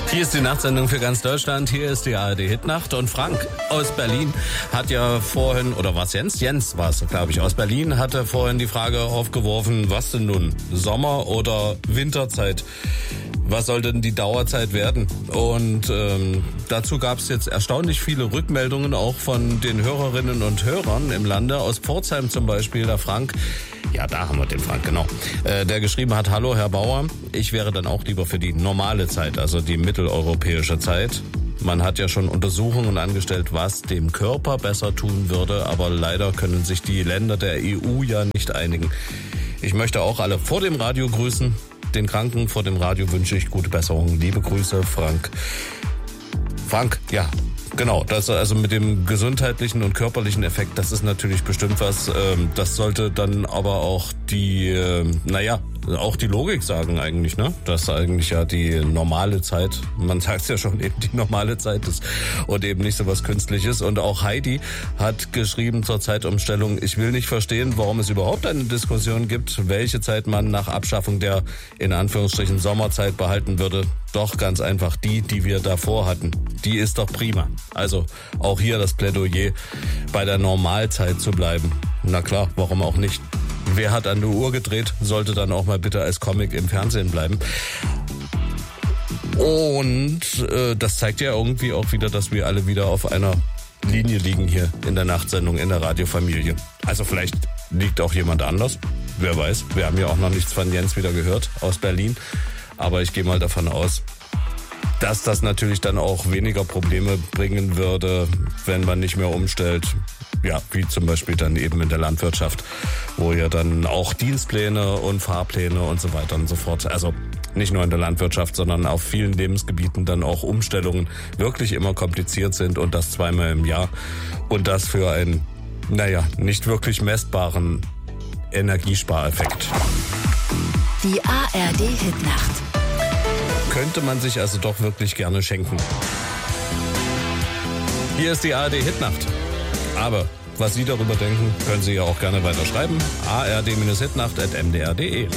Hier ist die Nachtsendung für ganz Deutschland. Hier ist die ARD-Hitnacht. Und Frank aus Berlin hat ja vorhin, oder was Jens? Jens war es, glaube ich, aus Berlin hatte vorhin die Frage aufgeworfen, was denn nun? Sommer- oder Winterzeit? Was soll denn die Dauerzeit werden? Und dazu gab es jetzt erstaunlich viele Rückmeldungen auch von den Hörerinnen und Hörern im Lande. Aus Pforzheim zum Beispiel, der Frank. Ja, da haben wir den Frank, genau. Der geschrieben hat, hallo Herr Bauer, ich wäre dann auch lieber für die normale Zeit, also die mitteleuropäische Zeit. Man hat ja schon Untersuchungen angestellt, was dem Körper besser tun würde, aber leider können sich die Länder der EU ja nicht einigen. Ich möchte auch alle vor dem Radio grüßen. Den Kranken vor dem Radio wünsche ich gute Besserung. Liebe Grüße, Frank. Frank, ja. Genau, das also mit dem gesundheitlichen und körperlichen Effekt, das ist natürlich bestimmt was. Das sollte dann aber auch auch die Logik sagen eigentlich, ne? Dass eigentlich ja die normale Zeit, man sagt es ja schon, eben die normale Zeit ist und eben nicht so was Künstliches. Und auch Heidi hat geschrieben zur Zeitumstellung, ich will nicht verstehen, warum es überhaupt eine Diskussion gibt, welche Zeit man nach Abschaffung der, in Anführungsstrichen, Sommerzeit behalten würde. Doch ganz einfach die wir davor hatten. Die ist doch prima. Also auch hier das Plädoyer, bei der Normalzeit zu bleiben. Na klar, warum auch nicht? Wer hat an der Uhr gedreht, sollte dann auch mal bitte als Comic im Fernsehen bleiben. Und das zeigt ja irgendwie auch wieder, dass wir alle wieder auf einer Linie liegen hier in der Nachtsendung in der Radiofamilie. Also vielleicht liegt auch jemand anders. Wer weiß, wir haben ja auch noch nichts von Jens wieder gehört aus Berlin. Aber ich gehe mal davon aus, dass das natürlich dann auch weniger Probleme bringen würde, wenn man nicht mehr umstellt. Ja, wie zum Beispiel dann eben in der Landwirtschaft, wo ja dann auch Dienstpläne und Fahrpläne und so weiter und so fort, also nicht nur in der Landwirtschaft, sondern auf vielen Lebensgebieten dann auch Umstellungen wirklich immer kompliziert sind und das zweimal im Jahr und das für einen, nicht wirklich messbaren Energiespareffekt. Die ARD-Hitnacht. Könnte man sich also doch wirklich gerne schenken. Hier ist die ARD-Hitnacht. Aber was Sie darüber denken, können Sie ja auch gerne weiter schreiben. ard-hitnacht@mdr.de.